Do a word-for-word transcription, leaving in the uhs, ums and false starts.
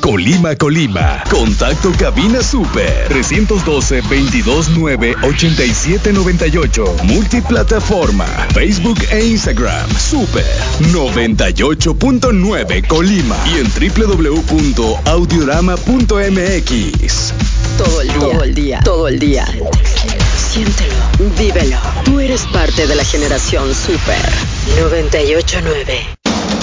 Colima, Colima. Contacto Cabina Super trescientos doce, veintidós nueve, ochenta y siete noventa y ocho. Multiplataforma, Facebook e Instagram. Super noventa y ocho punto nueve Colima. Y en doble u doble u doble u punto audiorama punto m x. Todo el día, todo el día, todo el día. Siéntelo, vívelo. Tú eres parte de la generación Super noventa y ocho punto nueve.